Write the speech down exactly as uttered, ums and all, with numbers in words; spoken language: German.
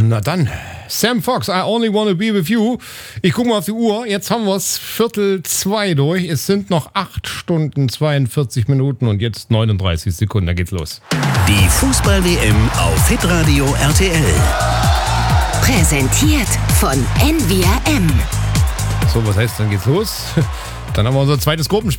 Na dann, Sam Fox, I Only Wanna Be With You. Ich gucke mal auf die Uhr, jetzt haben wir es Viertel zwei durch. Es sind noch acht Stunden, zweiundvierzig Minuten und jetzt neununddreißig Sekunden, da geht's los. Die Fußball-W M auf Hitradio R T L. Präsentiert von N V R M. So, was heißt, dann geht's los? Dann haben wir unser zweites Gruppenspiel.